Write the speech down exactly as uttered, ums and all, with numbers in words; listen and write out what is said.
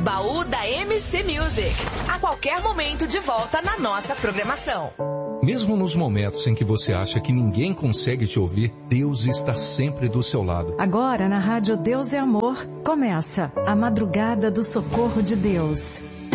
Baú da M C Music. A qualquer momento de volta na nossa programação. Mesmo nos momentos em que você acha que ninguém consegue te ouvir, Deus está sempre do seu lado. Agora, na Rádio Deus é Amor, começa a Madrugada do Socorro de Deus.